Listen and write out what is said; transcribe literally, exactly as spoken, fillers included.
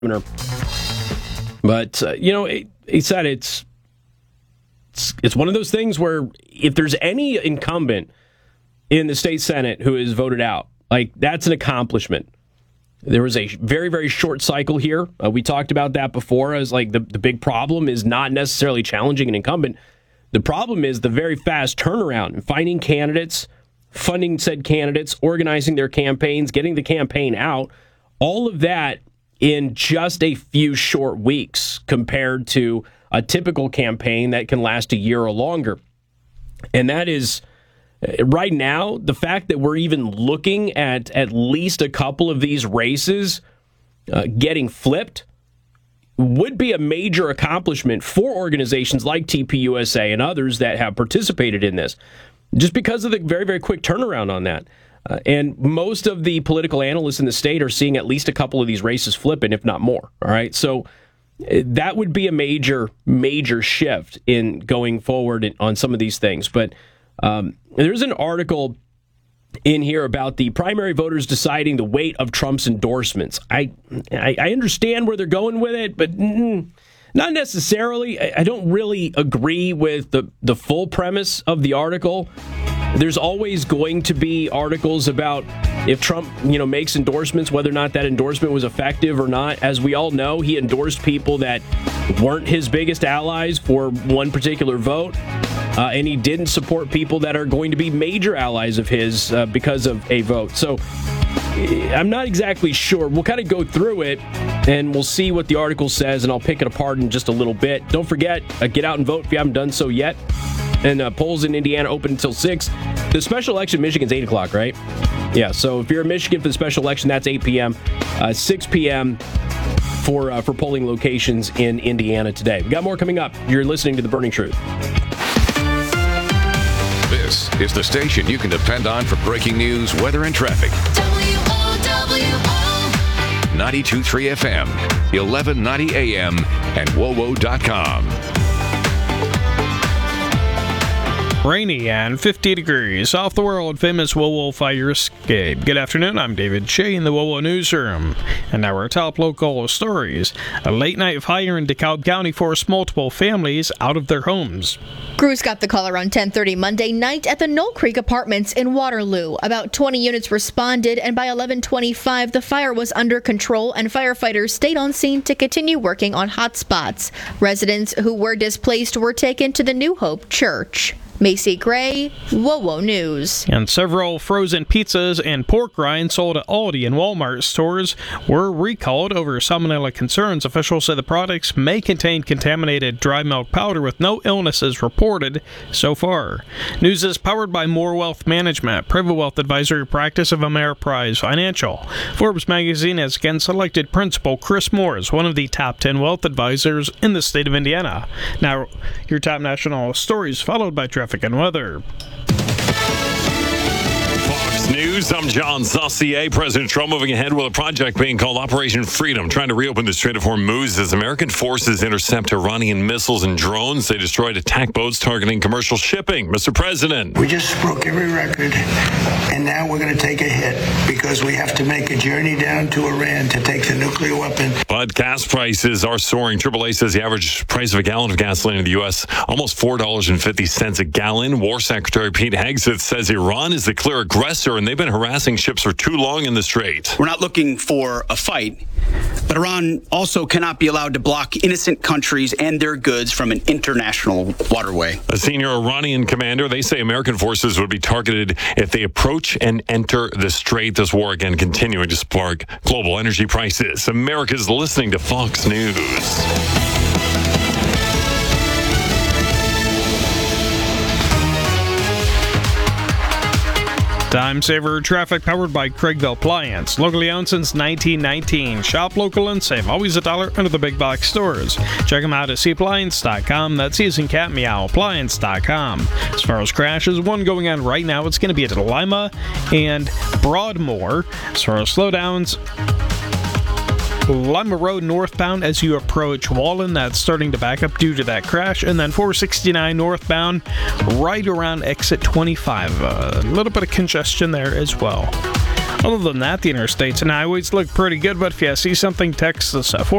But, uh, you know, he, he said it's, it's it's one of those things where if there's any incumbent in the state Senate who is voted out, like, that's an accomplishment. There was a very, very short cycle here. Uh, we talked about that before as, like, the, the big problem is not necessarily challenging an incumbent. The problem is the very fast turnaround and finding candidates, funding said candidates, organizing their campaigns, getting the campaign out, all of that in just a few short weeks compared to a typical campaign that can last a year or longer. And that is, right now, the fact that we're even looking at at least a couple of these races uh, getting flipped would be a major accomplishment for organizations like T P U S A and others that have participated in this, just because of the very, very quick turnaround on that. Uh, and most of the political analysts in the state are seeing at least a couple of these races flipping, if not more. All right. So uh, that would be a major, major shift in going forward in, on some of these things. But um, there's an article in here about the primary voters deciding the weight of Trump's endorsements. I I, I understand where they're going with it, but mm, not necessarily. I, I don't really agree with the, the full premise of the article. There's always going to be articles about if Trump, you know, makes endorsements, whether or not that endorsement was effective or not. As we all know, he endorsed people that weren't his biggest allies for one particular vote, uh, and he didn't support people that are going to be major allies of his uh, because of a vote. So I'm not exactly sure. We'll kind of go through it, and we'll see what the article says, and I'll pick it apart in just a little bit. Don't forget, uh, get out and vote if you haven't done so yet. And uh, polls in Indiana open until six. The special election in Michigan's eight o'clock, right? Yeah, so if you're in Michigan for the special election, that's eight p.m. Uh, six p.m. for uh, for polling locations in Indiana today. We got more coming up. You're listening to The Burning Truth. This is the station you can depend on for breaking news, weather, and traffic. W O W O ninety-two point three F M, eleven ninety A M, and W O W O dot com. Rainy and fifty degrees off the world-famous W O W O fire escape. Good afternoon, I'm David Shea in the W O W O Newsroom. And now our top local stories. A late-night fire in DeKalb County forced multiple families out of their homes. Crews got the call around ten thirty Monday night at the Knoll Creek Apartments in Waterloo. About twenty units responded, and by eleven twenty-five, the fire was under control, and firefighters stayed on scene to continue working on hot spots. Residents who were displaced were taken to the New Hope Church. Macy Gray, W O W O News. And several frozen pizzas and pork rinds sold at Aldi and Walmart stores were recalled over salmonella concerns. Officials say the products may contain contaminated dry milk powder with no illnesses reported so far. News is powered by More Wealth Management, private wealth advisory practice of Ameriprise Financial. Forbes magazine has again selected Principal Chris Moore as one of the top ten wealth advisors in the state of Indiana. Now, your top national stories followed by traffic and weather. Fox News, I'm John Saucier. President Trump moving ahead with a project being called Operation Freedom, trying to reopen the Strait of Hormuz as American forces intercept Iranian missiles and drones. They destroyed attack boats targeting commercial shipping. Mister President. We just broke every record, and now we're going to take a hit because we have to make a journey down to Iran to take the nuclear weapon. But gas prices are soaring. triple A says the average price of a gallon of gasoline in the U S almost four dollars and fifty cents a gallon. War Secretary Pete Hegseth says Iran is the clear aggressor, and they've been harassing ships for too long in the Strait. We're not looking for a fight, but Iran also cannot be allowed to block innocent countries and their goods from an international waterway. A senior Iranian commander, they say American forces would be targeted if they approach and enter the Strait. This war again continuing to spark global energy prices. America's listening to Fox News. Time saver traffic powered by Craigville Appliance. Locally owned since nineteen nineteen. Shop local and save always a dollar under the big box stores. Check them out at c appliance dot com. That's using cat meow appliance dot com. As far as crashes, one going on right now, it's going to be at Lima and Broadmoor. As far as slowdowns, Lima Road northbound as you approach Wallen, that's starting to back up due to that crash, and then four sixty-nine northbound right around exit twenty-five. A little bit of congestion there as well. Other than that, the interstates and highways look pretty good, but if you see something, text us at